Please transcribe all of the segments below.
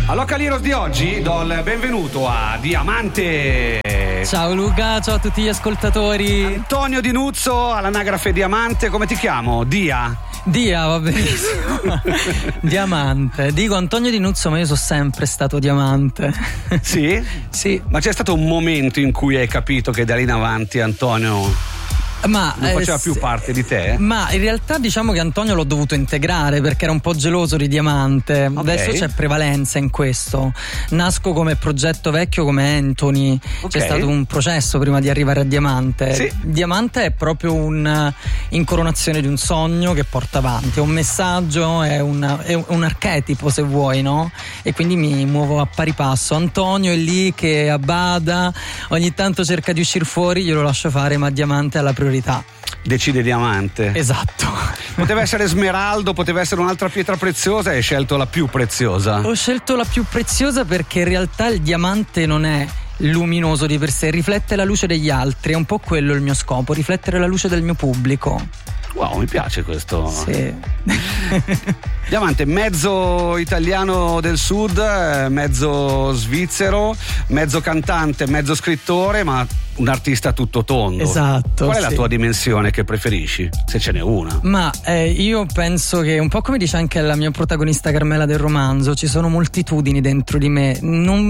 All'Ocaliros di oggi do il benvenuto a Diamante. Ciao Luca, ciao a tutti gli ascoltatori. Antonio Di Nuzzo, all'anagrafe Diamante, come ti chiamo? Dia, va benissimo. Diamante. Dico Antonio Di Nuzzo, ma io sono sempre stato Diamante. Sì? Sì. Ma c'è stato un momento in cui hai capito che da lì in avanti Antonio non faceva più parte di te? Ma in realtà diciamo che Antonio l'ho dovuto integrare perché era un po' geloso di Diamante. Okay. Adesso c'è prevalenza in questo. Nasco come progetto vecchio come Anthony. Okay. C'è stato un processo prima di arrivare a Diamante. Sì. Diamante è proprio un'incoronazione di un sogno che porta avanti, è un messaggio, è un archetipo se vuoi, no? E quindi mi muovo a pari passo. Antonio è lì che abbada, ogni tanto cerca di uscire fuori, glielo lascio fare, ma Diamante è la priorità. Decide Diamante. Esatto. Poteva essere smeraldo, poteva essere un'altra pietra preziosa e hai scelto la più preziosa. Ho scelto la più preziosa perché in realtà il diamante non è luminoso di per sé, riflette la luce degli altri, è un po' quello il mio scopo, riflettere la luce del mio pubblico. Wow, mi piace questo. Sì. Diamante, mezzo italiano del sud, mezzo svizzero, mezzo cantante, mezzo scrittore, ma un artista tutto tondo. Esatto. Qual è la sì. tua dimensione che preferisci? Se ce n'è una. Ma io penso che, un po' come dice anche la mia protagonista Carmela del romanzo, ci sono moltitudini dentro di me.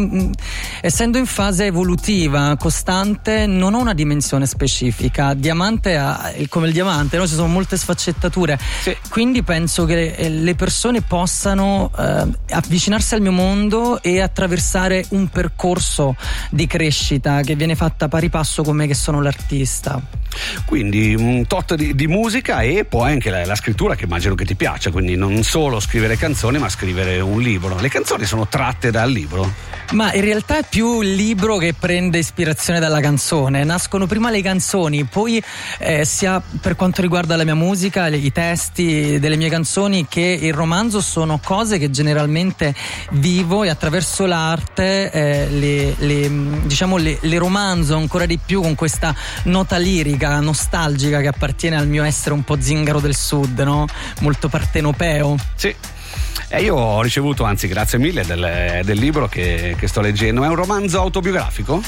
Essendo in fase evolutiva, costante, non ho una dimensione specifica. Diamante come il diamante, no? Ci sono molte sfaccettature. Sì. Quindi penso che le persone possano avvicinarsi al mio mondo e attraversare un percorso di crescita che viene fatta pari passo con me che sono l'artista. Quindi un tot di musica e poi anche la scrittura, che immagino che ti piaccia, quindi non solo scrivere canzoni ma scrivere un libro. Le canzoni sono tratte dal libro? Ma in realtà è più il libro che prende ispirazione dalla canzone. Nascono prima le canzoni, poi sia per quanto riguarda la mia musica, i testi delle mie canzoni che il romanzo sono cose che generalmente vivo e attraverso l'arte le romanzo ancora di più con questa nota lirica, nostalgica che appartiene al mio essere un po' zingaro del sud, no? Molto partenopeo. Sì. E io ho ricevuto, anzi grazie mille, del libro che sto leggendo. È un romanzo autobiografico?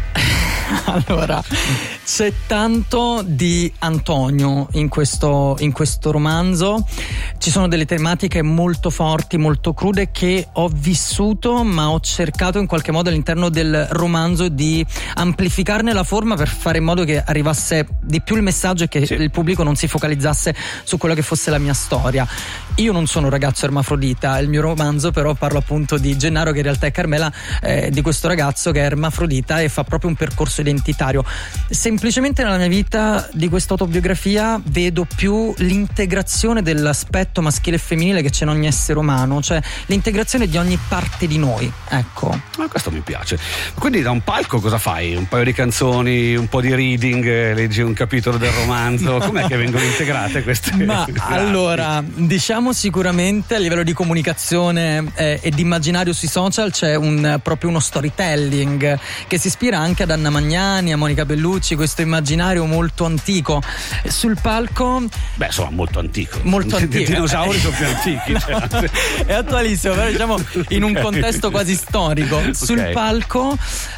Allora, c'è tanto di Antonio in questo romanzo, ci sono delle tematiche molto forti, molto crude che ho vissuto, ma ho cercato in qualche modo all'interno del romanzo di amplificarne la forma per fare in modo che arrivasse di più il messaggio e che il pubblico non si focalizzasse su quello che fosse la mia storia. Io non sono un ragazzo ermafrodita, il mio romanzo però parlo appunto di Gennaro, che in realtà è Carmela, di questo ragazzo che è ermafrodita e fa proprio un percorso identitario. Semplicemente nella mia vita di questa autobiografia vedo più l'integrazione dell'aspetto maschile e femminile che c'è in ogni essere umano, cioè l'integrazione di ogni parte di noi, ecco. Questo mi piace. Quindi da un palco cosa fai? Un paio di canzoni, un po' di reading, leggi un capitolo del romanzo, com'è che vengono integrate queste? Ma allora, diciamo sicuramente a livello di comunicazione e di immaginario sui social c'è proprio uno storytelling che si ispira anche ad Anna Magnani, a Monica Bellucci, questo immaginario molto antico. Sul palco, beh, insomma, molto antico. I dinosauri sono più antichi. Cioè. È attualissimo, però diciamo in un contesto quasi storico. Okay. Sul palco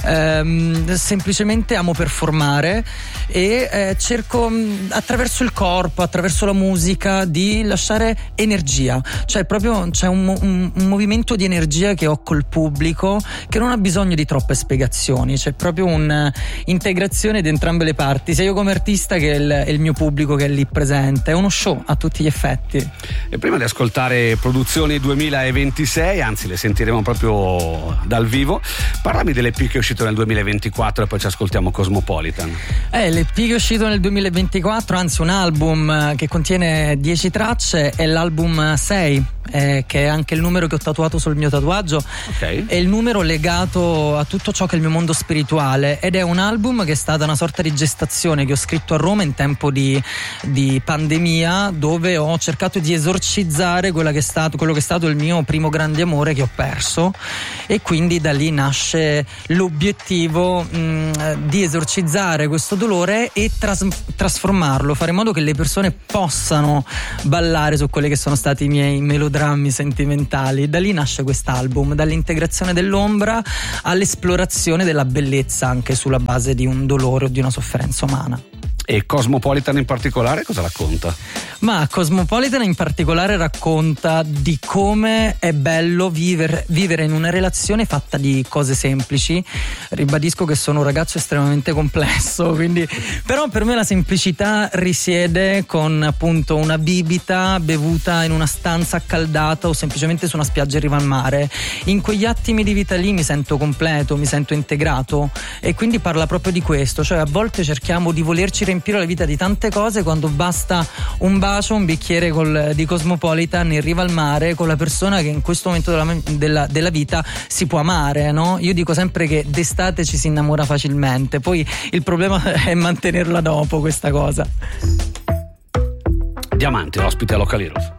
semplicemente amo performare e cerco attraverso il corpo, attraverso la musica, di lasciare energia, cioè proprio c'è un movimento di energia che ho col pubblico che non ha bisogno di troppe spiegazioni, c'è proprio un'integrazione di entrambe le parti, sia io come artista che il mio pubblico che è lì presente. È uno show a tutti gli effetti. E prima di ascoltare Produzioni 2026, anzi le sentiremo proprio dal vivo, parlami dell'EP che è uscito nel 2024 e poi ci ascoltiamo Cosmopolitan. L'EP che è uscito nel 2024, anzi un album che contiene 10 tracce, è l'album 6, che è anche il numero che ho tatuato sul mio tatuaggio. Okay. È il numero legato a tutto ciò che è il mio mondo spirituale ed è un album che è stata una sorta di gestazione che ho scritto a Roma in tempo di pandemia, dove ho cercato di esorcizzare quello che è stato il mio primo grande amore che ho perso, e quindi da lì nasce l'obiettivo di esorcizzare questo dolore e trasformarlo, fare in modo che le persone possano ballare su quelle che sono stati i miei melodrammi melodrammi sentimentali. Da lì nasce quest'album, dall'integrazione dell'ombra all'esplorazione della bellezza anche sulla base di un dolore o di una sofferenza umana. E Cosmopolitan in particolare cosa racconta? Ma Cosmopolitan in particolare racconta di come è bello vivere in una relazione fatta di cose semplici. Ribadisco che sono un ragazzo estremamente complesso, quindi però per me la semplicità risiede con appunto una bibita bevuta in una stanza accaldata o semplicemente su una spiaggia in riva al mare. In quegli attimi di vita lì mi sento completo, mi sento integrato, e quindi parla proprio di questo, cioè a volte cerchiamo di volerci riempire la vita di tante cose quando basta un bacio, un bicchiere di Cosmopolitan in riva al mare con la persona che in questo momento della vita si può amare, no? Io dico sempre che d'estate ci si innamora facilmente, poi il problema è mantenerla dopo questa cosa. Diamante, ospite a Local Heroes.